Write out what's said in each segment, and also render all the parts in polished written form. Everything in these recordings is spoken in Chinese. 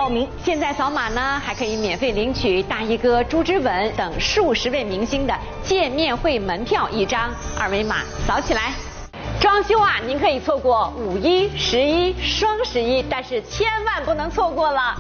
报名。现在扫码呢，还可以免费领取大衣哥、朱之文等数十位明星的见面会门票1张，二维码扫起来。装修啊，您可以错过5一、11、双11，但是千万不能错过了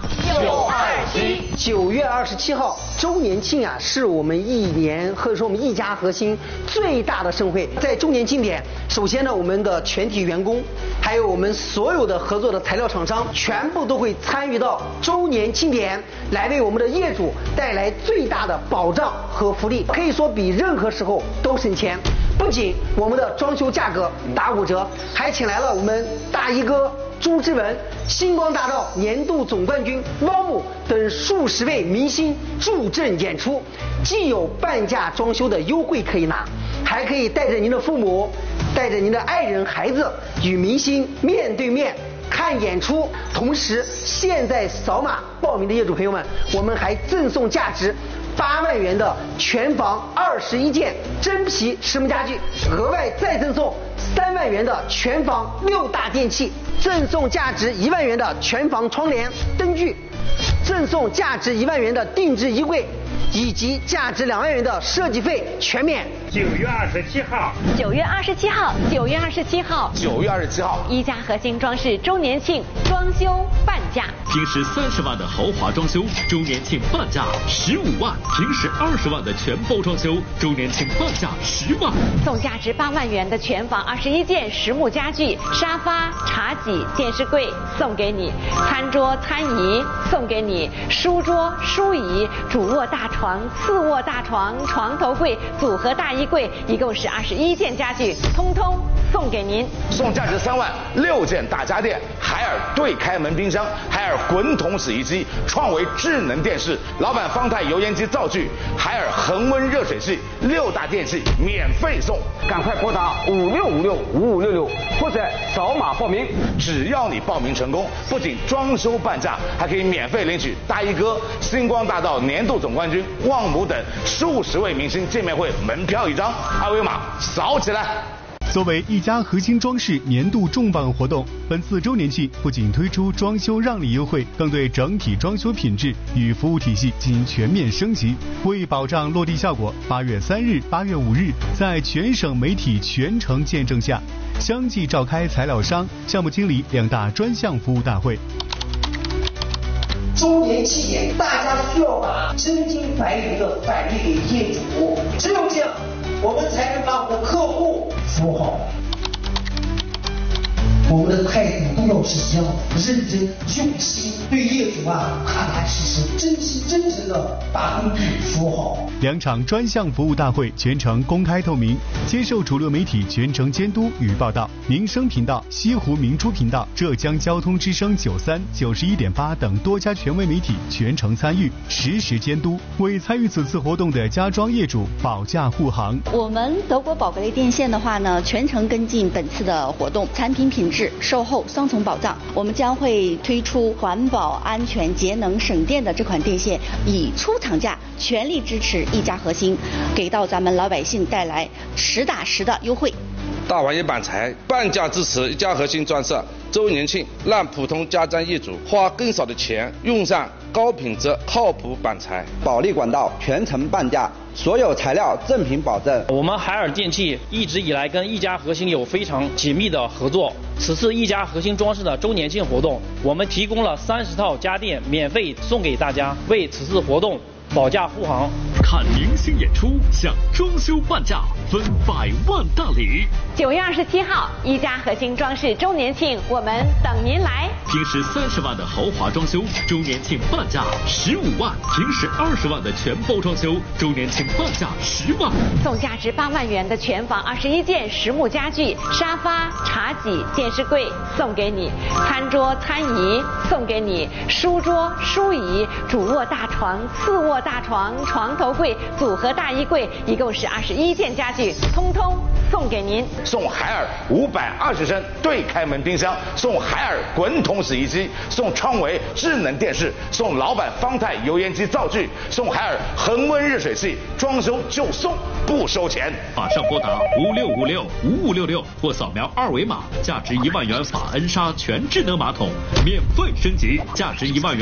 927。 9月27号周年庆啊，是我们一年或者说我们一家核心最大的盛会。在周年庆典，首先呢，我们的全体员工，还有我们所有的合作的材料厂商，全部都会参与到周年庆典，来为我们的业主带来最大的保障和福利，可以说比任何时候都省钱。不仅我们的装修价格打5折，还请来了我们大衣哥、朱之文、星光大道年度总冠军汪姆等数十位明星助阵演出，既有半价装修的优惠可以拿，还可以带着您的父母、带着您的爱人、孩子与明星面对面看演出。同时，现在扫码报名的业主朋友们，我们还赠送价值8万元的全房21件真皮实木家具，额外再赠送3万元的全房6大电器，赠送价值1万元的全房窗帘、灯具，赠送价值1万元的定制衣柜，以及价值2万元的设计费全免。 9月27号 ，9月27号，9月27号 ，9月27号， 一家核心装饰周年庆装修半价， 平时30万的豪华装修，周年庆半价15万；平时20万的全包装修，周年庆半价10万。 送价值8万元的全房21件实木家具，沙发、茶几、电视柜送给你，餐桌、餐椅送给你，书桌、书椅、主卧大床、次卧大床、床头柜、组合大衣柜，一共是21件家具，通通送给您。 送价值3万6件大家电，海尔对开门冰箱，海尔滚筒洗衣机，创维智能电视，老板方太油烟机灶具，海尔恒温热水器，6大电器免费送。 赶快拨打56565566或者扫码报名。 只要你报名成功，不仅装修半价，还可以免费领取大衣哥、星光大道年度总冠军旺姆等数十位明星见面会门票1张，二维码扫起来。 作为一家核心装饰年度重磅活动，本次周年庆不仅推出装修让利优惠，更对整体装修品质与服务体系进行全面升级。为保障落地效果，8月3日、8月5日，在全省媒体全程见证下，相继召开材料商、项目经理2大专项服务大会。 周年庆典，大家需要把真金白银的返利给业主，只有这样，我们才能把我们的客户服务好。我们的态度都要是这样，认真用心，对业主踏踏实实、真心真诚的把工具服务好。 2场专项服务大会全程公开透明，接受主流媒体全程监督与报道。民生频道、西湖明珠频道、浙江交通之声93、91.8等多家权威媒体全程参与，实时监督，为参与此次活动的家装业主保驾护航。 我们德国宝格丽电线的话呢，全程跟进本次的活动，产品品质、售后双重保障。我们将会推出环保、安全、节能、省电的这款电线，以出厂价全力支持一家核心，给到咱们老百姓带来实打实的优惠。 大玩意板材半价支持一家核心装饰周年庆，让普通家装业主花更少的钱，用上高品质靠谱板材。 保利管道全程半价，所有材料正品保证。 我们海尔电器一直以来跟一家核心有非常紧密的合作。此次一家核心装饰的周年庆活动，我们提供了30套家电免费送给大家，为此次活动保驾护航。 看明星演出，享装修半价，分100万大礼。 9月27号，一家核心装饰周年庆，我们等您来。 平时30万的豪华装修，周年庆半价15万；平时20万的全包装修，周年庆半价10万。 送价值8万元的全房21件实木家具，沙发、茶几、电视柜送给你，餐桌、餐椅送给你，书桌、书椅、主卧大床、次卧大床、床头柜、组合大衣柜，一共是21件家具，通通送给您。 送海尔520升对开门冰箱，送海尔滚筒洗衣机，送创维智能电视，送老板方太油烟机灶具，送海尔恒温热水器，装修就送，不收钱。 马上拨打56565566或扫描2维码，价值1万元法恩莎全智能马桶免费升级，价值1万元。